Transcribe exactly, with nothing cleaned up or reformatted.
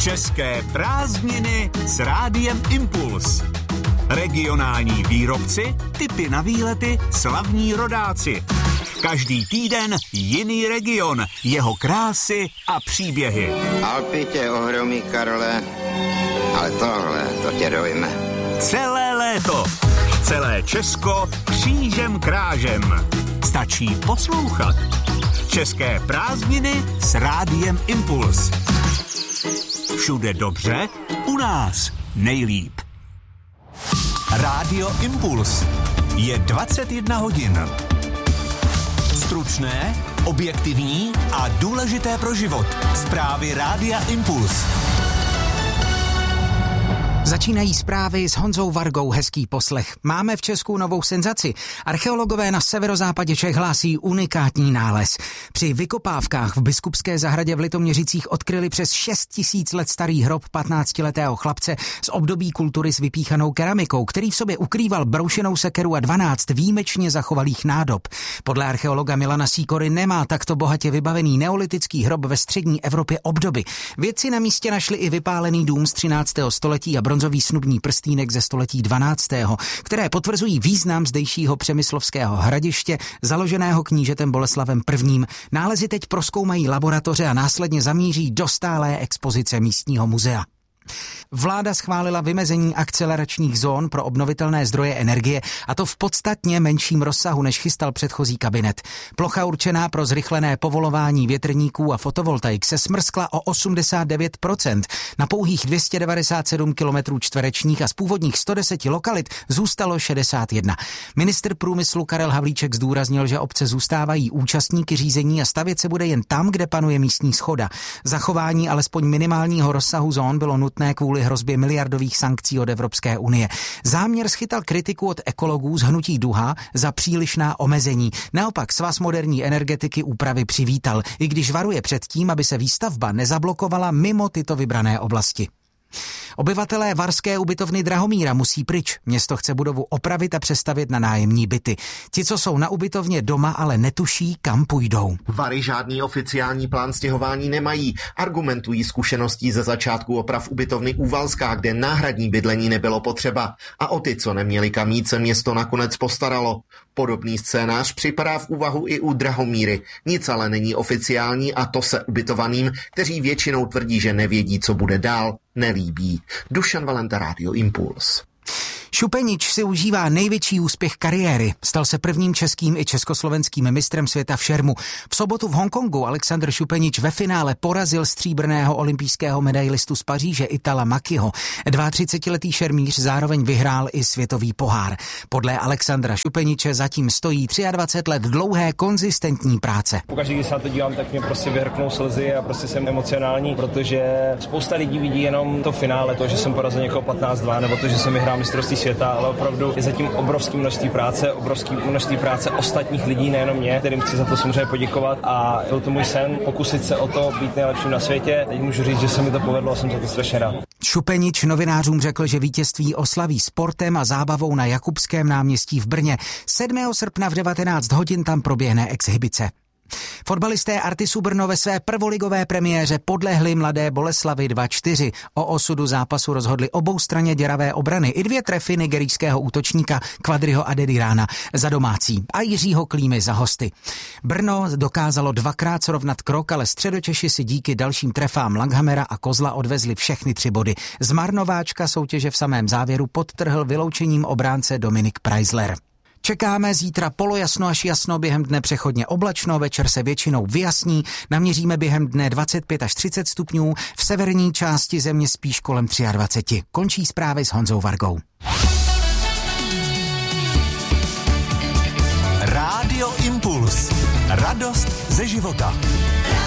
České prázdniny s Rádiem Impuls. Regionální výrobci, tipy na výlety, slavní rodáci. Každý týden jiný region, jeho krásy a příběhy. Alpy tě ohromí, Karle, ale tohle, to tě dojme. Celé léto, celé Česko křížem krážem. Stačí poslouchat. České prázdniny s Rádiem Impuls. Všude dobře, u nás nejlíp. Rádio Impuls. Je dvacet jedna hodin. Stručné, objektivní a důležité pro život. Zprávy Rádia Impuls. Začínají zprávy s Honzou Vargou, hezký poslech. Máme v Česku novou senzaci. Archeologové na severozápadě Čech hlásí unikátní nález. Při vykopávkách v Biskupské zahradě v Litoměřicích odkryli přes šest tisíc let starý hrob patnáctiletého chlapce z období kultury s vypíchanou keramikou, který v sobě ukrýval broušenou sekeru a dvanáct výjimečně zachovalých nádob. Podle archeologa Milana Sýkory nemá takto bohatě vybavený neolitický hrob ve střední Evropě obdoby. Vědci na místě našli i vypálený dům z třináctého století a bronzový snubní prstýnek ze století dvanáctého, které potvrzují význam zdejšího přemyslovského hradiště, založeného knížetem Boleslavem prvním. Nálezy teď prozkoumají laboratoře a následně zamíří do stálé expozice místního muzea. Vláda schválila vymezení akceleračních zón pro obnovitelné zdroje energie, a to v podstatně menším rozsahu, než chystal předchozí kabinet. Plocha určená pro zrychlené povolování větrníků a fotovoltaik se smrskla o osmdesát devět procent na pouhých dvě stě devadesát sedm kilometrů čtverečních a z původních sto deset lokalit zůstalo šedesát jedna. Ministr průmyslu Karel Havlíček zdůraznil, že obce zůstávají účastníky řízení a stavět se bude jen tam, kde panuje místní shoda. Zachování alespoň minimálního rozsahu zón bylo nutné kvůli hrozbě miliardových sankcí od Evropské unie. Záměr schytal kritiku od ekologů z hnutí Duha za přílišná omezení. Naopak Svaz moderní energetiky úpravy přivítal, i když varuje před tím, aby se výstavba nezablokovala mimo tyto vybrané oblasti. Obyvatelé varské ubytovny Drahomíra musí pryč. Město chce budovu opravit a přestavět na nájemní byty. Ti, co jsou na ubytovně doma, ale netuší, kam půjdou. Vary žádný oficiální plán stěhování nemají. Argumentují zkušeností ze začátku oprav ubytovny Úvalská, kde náhradní bydlení nebylo potřeba. A o ty, co neměli kam jít, se město nakonec postaralo. Podobný scénář připadá v úvahu i u Drahomíry. Nic ale není oficiální a to se ubytovaným, kteří většinou tvrdí, že nevědí, co bude dál, nelíbí. Dušan Valenta, Rádio Impuls. Šupenič si užívá největší úspěch kariéry. Stal se prvním českým i československým mistrem světa v šermu. V sobotu v Hongkongu Alexander Šupenič ve finále porazil stříbrného olympijského medailistu z Paříže Itala Makiho. třicetiletý šermíř zároveň vyhrál i světový pohár. Podle Alexandra Šupeniče zatím stojí dvacet tři let dlouhé konzistentní práce. Pokaždé, když se na to dívám, tak mě prostě vyhrknou slzy a prostě jsem emocionální, protože spousta lidí vidí jenom to finále, to, že jsem porazil někoho patnáct dva, nebo to, že jsem vyhrál mistrovství světa, ale opravdu je zatím obrovské množství práce, obrovské množství práce ostatních lidí, nejenom mě, kterým chci za to samozřejmě poděkovat, a byl to můj sen pokusit se o to být nejlepším na světě. Teď můžu říct, že se mi to povedlo a jsem za to strašně rád. Šupenič novinářům řekl, že vítězství oslaví sportem a zábavou na Jakubském náměstí v Brně. sedmého srpna v devatenáct hodin tam proběhne exhibice. Fotbalisté Artisu Brno ve své prvoligové premiéře podlehli Mladé Boleslavi dva čtyři. O osudu zápasu rozhodly oboustranně děravé obrany i dvě trefy nigerijského útočníka Quadriho Adedirána za domácí a Jiřího Klímy za hosty. Brno dokázalo dvakrát srovnat krok, ale Středočeši si díky dalším trefám Langhamera a Kozla odvezli všechny tři body. Zmarnováčka soutěže v samém závěru podtrhl vyloučením obránce Dominik Preisler. Čekáme zítra polojasno až jasno, během dne přechodně oblačno, večer se většinou vyjasní, naměříme během dne dvacet pět až třicet stupňů, v severní části země spíš kolem dvacet tři. Končí zprávy s Honzou Vargou. Rádio Impuls. Radost ze života.